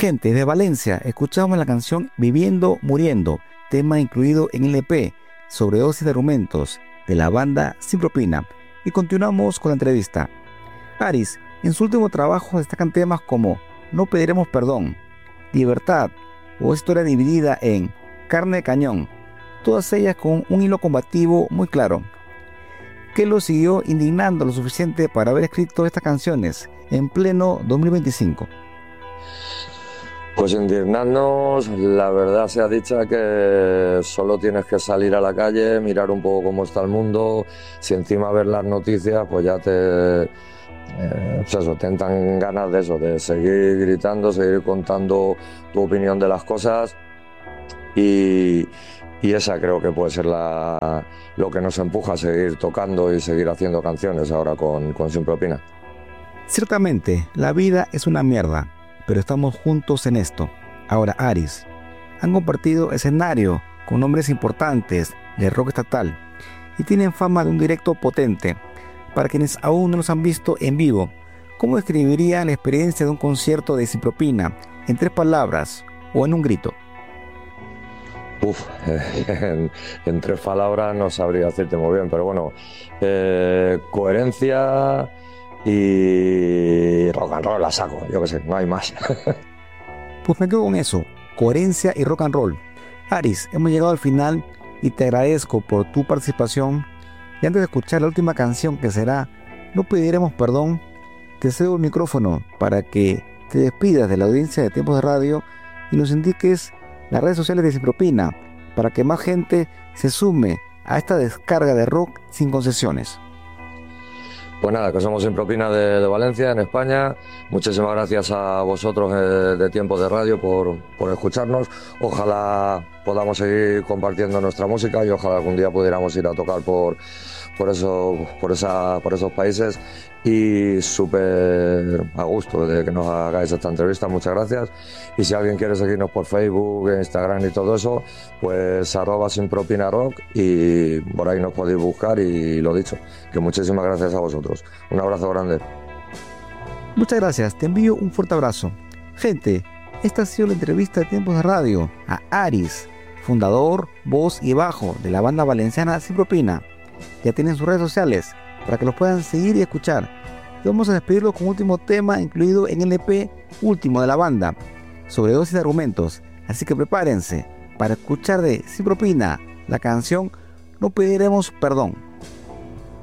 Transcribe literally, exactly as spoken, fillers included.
Gente, de Valencia, escuchamos la canción Viviendo Muriendo, tema incluido en el E P Sobredosis de Argumentos de la banda Sin Propina. Y continuamos con la entrevista. Aris, en su último trabajo destacan temas como No Pediremos Perdón, Libertad o Historia Dividida en Carne de Cañón, todas ellas con un hilo combativo muy claro. ¿Qué lo siguió indignando lo suficiente para haber escrito estas canciones en pleno dos mil veinticinco? Pues indignarnos, la verdad sea dicha que solo tienes que salir a la calle, mirar un poco cómo está el mundo, si encima ver las noticias, pues ya te, eh, pues eso, te entran ganas de eso, de seguir gritando, seguir contando tu opinión de las cosas y, y esa creo que puede ser la, lo que nos empuja a seguir tocando y seguir haciendo canciones ahora con, con Sin Propina. Ciertamente, la vida es una mierda, pero estamos juntos en esto. Ahora, Aris, han compartido escenario con nombres importantes del rock estatal y tienen fama de un directo potente. Para quienes aún no los han visto en vivo, ¿cómo describirían la experiencia de un concierto de Sin Propina en tres palabras o en un grito? Uf, en, en tres palabras no sabría decirte muy bien, pero bueno, eh, coherencia y rock and roll la saco, yo qué sé, no hay más. Pues me quedo con eso, coherencia y rock and roll. Aris, hemos llegado al final y te agradezco por tu participación. Y antes de escuchar la última canción, que será No Pediremos Perdón, te cedo el micrófono para que te despidas de la audiencia de Tiempos de Radio y nos indiques las redes sociales de Sin Propina para que más gente se sume a esta descarga de rock sin concesiones. Pues nada, que somos Sin Propina de, de Valencia, en España. Muchísimas gracias a vosotros eh, de Tiempos de Radio por, por escucharnos. Ojalá podamos seguir compartiendo nuestra música y ojalá algún día pudiéramos ir a tocar por, por, eso, por, esa, por esos países. Y súper a gusto de que nos hagáis esta entrevista, muchas gracias. Y si alguien quiere seguirnos por Facebook, Instagram y todo eso, pues arroba Sin Propina Rock y por ahí nos podéis buscar. Y lo dicho, que muchísimas gracias a vosotros. Un abrazo grande. Muchas gracias, te envío un fuerte abrazo. Gente, esta ha sido la entrevista de Tiempos de Radio a Aris, fundador, voz y bajo de la banda valenciana Sin Propina. Ya tienen sus redes sociales para que los puedan seguir y escuchar. Y vamos a despedirlo con un último tema incluido en el E P último de la banda, Sobredosis de Argumentos. Así que prepárense para escuchar de Sin Propina la canción No Pediremos Perdón.